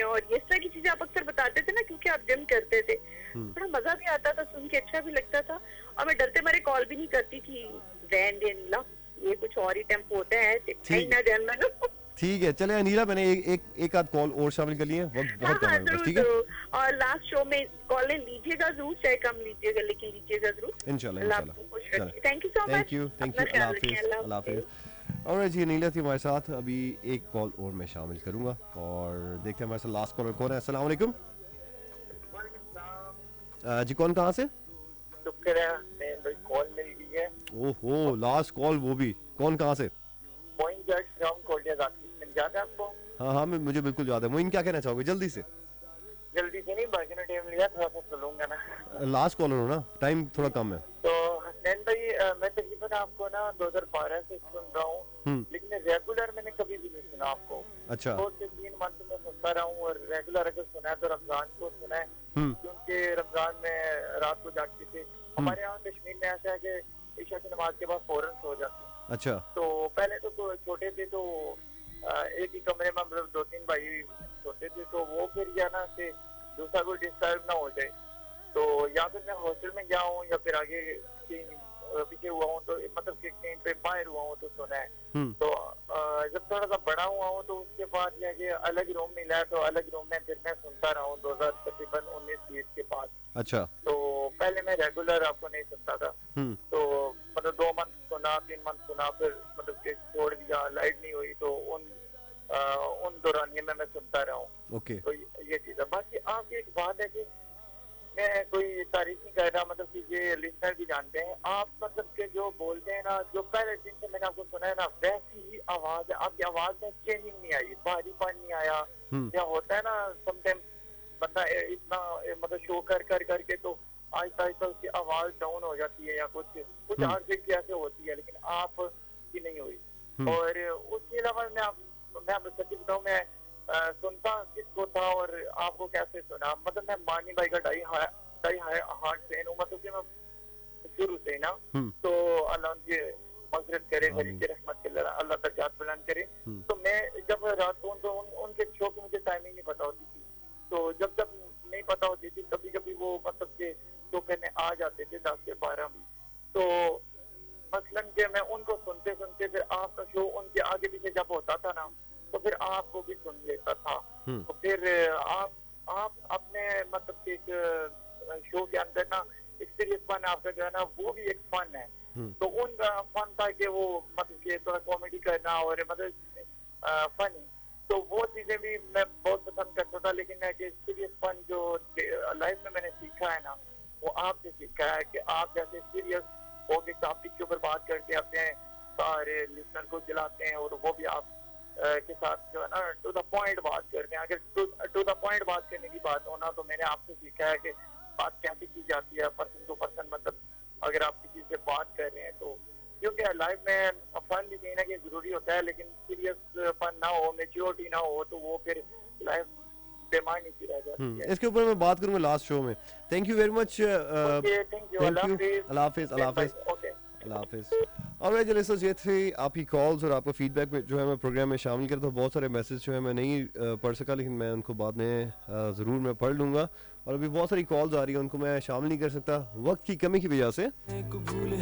और ये तरह की चीजें आप अक्सर बताते थे ना, क्योंकि आप जिम करते थे, थोड़ा मजा भी आता था, सुन के अच्छा भी लगता था। और मैं डरते मारे कॉल भी नहीं करती थी, रहन दे ला, ये कुछ और ही टेम्पो होता है, कहीं ठीक ना जान मानो। ठीक है, चले अनीला, मैंने एक आध कॉल और शामिल कर लिए हैं, वक्त हाँ बहुत कम हाँ, है मेरे पास, जरूर ठीक है? जरूर। और लास्ट शो में कॉल लीजिएगा जरूर, चाहे कम लीजिएगा, लेकिन लीजिएगा जरूर। इंशाल्लाह अल्लाह इंशाल्लाह। आपको खुश चले, रखे। Thank you so much. Thank अपना यू, अल्लाह ख्याल रखें। हाफिज, अल्लाह अल्लाह हाफिज। हाफिज। और जी नीला थी हमारे साथ, अभी एक कॉल और मैं शामिल करूंगा और देखते हैं हमारे साथ लास्ट कॉलर कौन है। अस्सलाम वालेकुम। जी कौन कहाँ से? शुक्र है, मैं कॉल मिल गई है। ओहो, लास्ट कॉल, वो भी कौन कहाँ से? मोइन जट फ्रॉम कोलिया जाकिर, याद है आपको? हाँ हाँ, मुझे बिल्कुल याद है। मोइन, क्या कहना चाहोगे जल्दी से? जल्दी से नहीं, बाकी ने टाइम लिया, थोड़ा सा सुनूंगा ना। लास्ट कॉलर हो ना, टाइम थोड़ा कम है। तो हसनैन भाई, मैं तकरीबन आपको ना 2012 से सुन रहा हूँ, लेकिन रेगुलर मैंने कभी भी नहीं सुना आपको। अच्छा। 2 से 3 मंथ में सुनता रहा हूँ, और रेगुलर अगर सुना है तो रमजान को सुना है, क्योंकि रमजान में रात को जागते थे। हमारे यहाँ कश्मीर में ऐसा है कि ईशा की नमाज के बाद फौरन सो जाते हैं। अच्छा। तो पहले तो छोटे थे, तो एक ही कमरे में मतलब 2-3 भाई सोते थे, तो वो फिर या ना कि दूसरा कोई डिस्टर्ब ना हो जाए, तो या फिर मैं हॉस्टल में गया हूँ या फिर आगे पीछे हुआ हूँ, तो मतलब कि कहीं पे बाहर हुआ हूँ तो सुना है। तो जब थोड़ा सा बड़ा हुआ हूँ तो उसके बाद ये अलग रूम मिला है, तो अलग रूम में फिर मैं सुनता रहा हूँ 2019 20 के बाद। अच्छा। तो पहले मैं रेगुलर आपको नहीं सुनता था, तो मतलब 2 मंथ सुना, 3 मंथ सुना, फिर मतलब कि छोड़ दिया, लाइट नहीं हुई, तो उन दौरानिए में मैं सुनता रहा हूँ। ओके। तो ये चीज है। बाकी आपकी एक बात है कि मैं कोई तारीफ नहीं कर रहा, मतलब कि ये लिसनर भी जानते हैं, आप मतलब के जो बोलते हैं ना, जो पहले दिन से मैंने आपको सुना है ना, वैसी ही आवाज है आपकी। आवाज में चेंजिंग नहीं आई, भारीपन नहीं आया। क्या होता है ना, समटाइम बंदा इतना मतलब शो कर करके तो आहिस्ता आहिस्ता उसकी आवाज डाउन हो जाती है, या कुछ आर्टिस्ट की ऐसे होती है, लेकिन आप की नहीं हुई। और उसके अलावा मैं आपको सच्ची बताऊं, मैं सुनता किसको था और आपको कैसे सुना, मतलब मैं मानी भाई का डाई हार्ट फैन हूँ, मतलब कि मैं शुरू से ही ना। तो अल्लाह उनकी मगफिरत करे, गरीब की रहमत के, अल्लाह दर्जात बुलंद करे। तो मैं जब रात को उनके शो की मुझे टाइमिंग नहीं पता होती थी, तो जब नहीं पता होती थी, कभी कभी वो मतलब के शो करने आ जाते थे 10 से 12 भी। तो मसलन के मैं उनको सुनते सुनते फिर आपका शो उनके आगे पीछे जब होता था ना, तो फिर आपको भी सुन लेता था। तो फिर आप अपने मतलब एक शो के अंदर ना एक सीरियस फन आपका जो है ना, वो भी एक फन है। तो उनका फन था कि वो मतलब कि थोड़ा कॉमेडी करना और मतलब फनी, तो वो चीजें भी मैं बहुत पसंद करता था। लेकिन सीरियस फन जो लाइफ में मैंने सीखा है ना, वो आपसे सीखा है कि आप जैसे सीरियस होके टॉपिक के ऊपर बात करके अपने सारे लिसनर को दिलाते हैं, और वो भी आप के साथ जो है ना टू द पॉइंट बात करते हैं। अगर टू द पॉइंट बात करने की बात हो ना, तो मैंने आपसे सीखा है कि बात कैसे की जाती है, पर्सन टू पर्सन, मतलब अगर आप किसी से बात कर रहे हैं तो, क्योंकि लाइफ में फन भी कहीं ना कहीं जरूरी होता है, लेकिन सीरियस फन ना हो, मेच्योरिटी ना हो, तो वो फिर लाइफ बेमानी सी रह जाती है। इसके ऊपर मैं बात करूंगा लास्ट शो में। Thank you very much. Thank you, अल्लाह हाफिज, अल्लाह हाफिज, अल्लाह हाफिज। और मैं जैसे ये थे आपकी कॉल्स और आपका फीडबैक में जो है मैं प्रोग्राम में शामिल करता हूँ। बहुत सारे मैसेज जो है मैं नहीं पढ़ सका, लेकिन मैं उनको बाद में ज़रूर मैं पढ़ लूँगा। और अभी बहुत सारी कॉल्स आ रही हैं, उनको मैं शामिल नहीं कर सकता वक्त की कमी की वजह से।